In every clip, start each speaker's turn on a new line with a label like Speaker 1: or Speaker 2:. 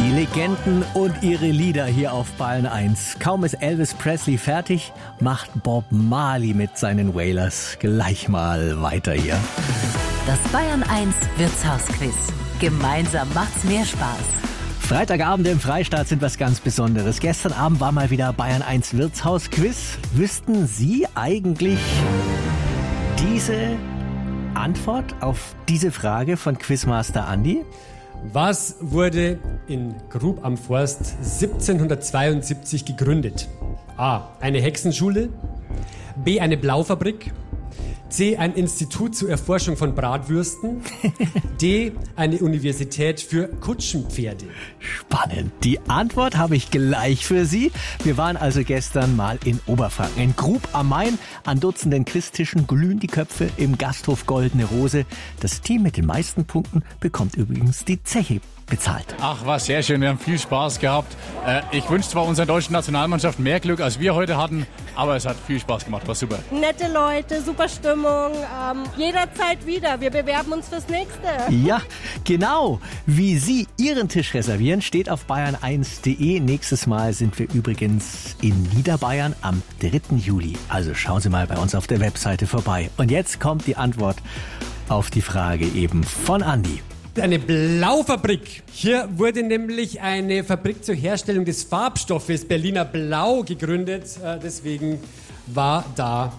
Speaker 1: Die Legenden und ihre Lieder hier auf Bayern 1. Kaum ist Elvis Presley fertig, macht Bob Marley mit seinen Wailers gleich mal weiter hier.
Speaker 2: Das Bayern 1 Wirtshausquiz. Gemeinsam macht's mehr Spaß.
Speaker 1: Freitagabend im Freistaat sind was ganz Besonderes. Gestern Abend war mal wieder Bayern 1 Wirtshausquiz. Wüssten Sie eigentlich diese Antwort auf diese Frage von Quizmaster Andi?
Speaker 3: Was wurde in Grub am Forst 1772 gegründet? A. Eine Hexenschule. B. Eine Blaufabrik. C. Ein Institut zur Erforschung von Bratwürsten. D. Eine Universität für Kutschenpferde.
Speaker 1: Spannend. Die Antwort habe ich gleich für Sie. Wir waren also gestern mal in Oberfranken. In Grub am Main. An Dutzenden Quiztischen glühen die Köpfe im Gasthof Goldene Rose. Das Team mit den meisten Punkten bekommt übrigens die Zeche bezahlt.
Speaker 4: Ach, war sehr schön. Wir haben viel Spaß gehabt. Ich wünsche zwar unserer deutschen Nationalmannschaft mehr Glück, als wir heute hatten, aber es hat viel Spaß gemacht. War super.
Speaker 5: Nette Leute, super Stimmung. Jederzeit wieder. Wir bewerben uns fürs Nächste.
Speaker 1: Ja, genau. Wie Sie Ihren Tisch reservieren, steht auf bayern1.de. Nächstes Mal sind wir übrigens in Niederbayern am 3. Juli. Also schauen Sie mal bei uns auf der Webseite vorbei. Und jetzt kommt die Antwort auf die Frage eben von Andi.
Speaker 3: Eine Blaufabrik. Hier wurde nämlich eine Fabrik zur Herstellung des Farbstoffes Berliner Blau gegründet. Deswegen war da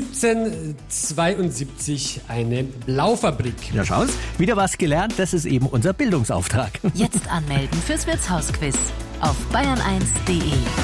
Speaker 3: 1772 eine Blaufabrik.
Speaker 1: Ja, schauen Sie, wieder was gelernt. Das ist eben unser Bildungsauftrag.
Speaker 2: Jetzt anmelden fürs Wirtshausquiz auf bayern1.de.